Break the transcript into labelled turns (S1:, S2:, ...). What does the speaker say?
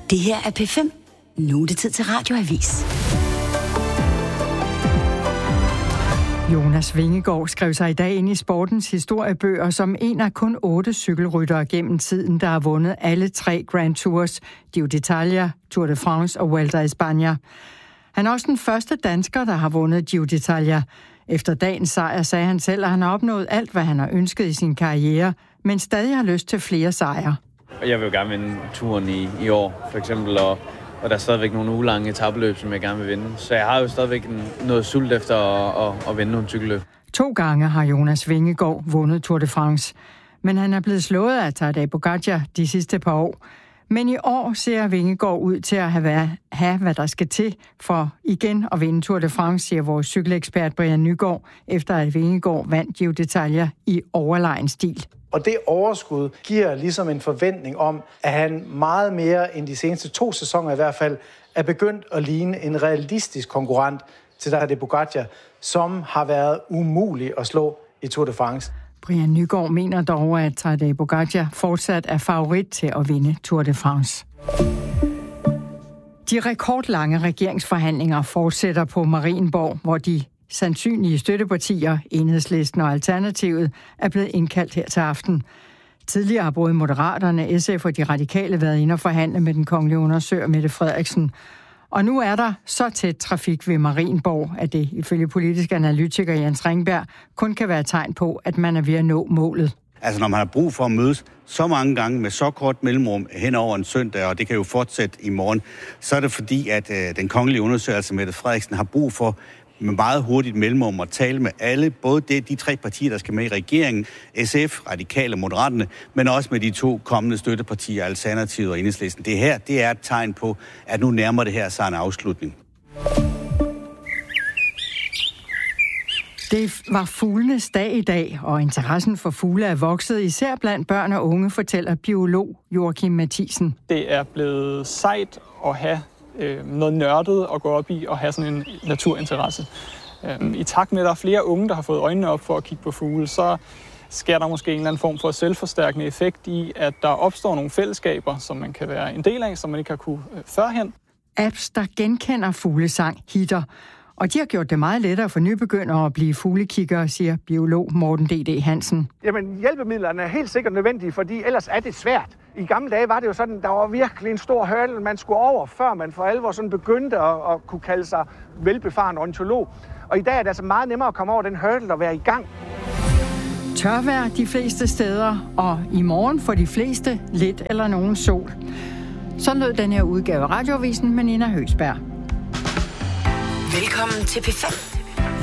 S1: Det her er P5. Nu er det tid til Radioavis.
S2: Jonas Vingegaard skrev sig i dag ind i sportens historiebøger som en af kun 8 cykelryttere gennem tiden, der har vundet alle 3 Grand Tours, Giro d'Italia, Tour de France og Vuelta a España. Han er også den første dansker, der har vundet Giro d'Italia. Efter dagens sejr sagde han selv, at han har opnået alt, hvad han har ønsket i sin karriere, men stadig har lyst til flere sejre.
S3: Jeg vil jo gerne vinde turen i år, for eksempel, og der er stadigvæk nogle ugelange etapeløb, som jeg gerne vil vinde. Så jeg har jo stadigvæk noget sult efter at vinde nogle cykelløb. 2 gange har Jonas Vingegaard vundet Tour de France, men han er blevet slået af Tadej Pogačar de sidste par år. Men i år ser Vingegaard ud til at have hvad der skal til for igen at vinde Tour de France, siger vores cykelekspert Brian Nygaard, efter at Vingegaard vandt Giro d'Italia i overlegen stil.
S4: Og det overskud giver ligesom en forventning om, at han meget mere end de seneste 2 sæsoner i hvert fald er begyndt at ligne en realistisk konkurrent til Tadej Pogačar, som har været umulig at slå i Tour de France.
S2: Brian Nygaard mener dog, at Tadej Pogačar fortsat er favorit til at vinde Tour de France. De rekordlange regeringsforhandlinger fortsætter på Marienborg, hvor de sandsynlige støttepartier, Enhedslisten og Alternativet, er blevet indkaldt her til aften. Tidligere har både Moderaterne, SF og de radikale været inde og forhandle med den kongelige undersøger Mette Frederiksen. Og nu er der så tæt trafik ved Marienborg, at det ifølge politisk analytiker Jens Ringberg kun kan være tegn på, at man er ved at nå målet.
S5: Altså når man har brug for at mødes så mange gange med så kort mellemrum hen over en søndag, og det kan jo fortsætte i morgen, så er det fordi, at den kongelige undersøger, altså Mette Frederiksen, har brug for med meget hurtigt mellemrum at tale med alle, både de 3 partier, der skal med i regeringen, SF, Radikale og Moderaterne, men også med de 2 kommende støttepartier, Alternativet og Enhedslisten. Det her, det er et tegn på, at nu nærmer det her sig en afslutning.
S2: Det var fuglenes dag i dag, og interessen for fugle er vokset, især blandt børn og unge, fortæller biolog Joachim Mathisen.
S6: Det er blevet sejt at have noget nørdet at gå op i og have sådan en naturinteresse. I takt med, at der er flere unge, der har fået øjnene op for at kigge på fugle, så sker der måske en eller anden form for selvforstærkende effekt i, at der opstår nogle fællesskaber, som man kan være en del af, som man ikke har kunne førhen.
S2: Apps, der genkender fuglesang, hitter. Og de har gjort det meget lettere for nybegyndere at blive fuglekiggere, siger biolog Morten D.D. Hansen.
S7: Jamen, hjælpemidlerne er helt sikkert nødvendige, fordi ellers er det svært. I gamle dage var det jo sådan, der var virkelig en stor hurdle, man skulle over, før man for alvor sådan begyndte at kunne kalde sig velbefaren ornitolog. Og i dag er det altså meget nemmere at komme over den hurdle og være i gang.
S2: Tørvejr de fleste steder, og i morgen for de fleste lidt eller nogen sol. Så lød den her udgave af Radioavisen med Nina Høgsberg.
S1: Velkommen til P5.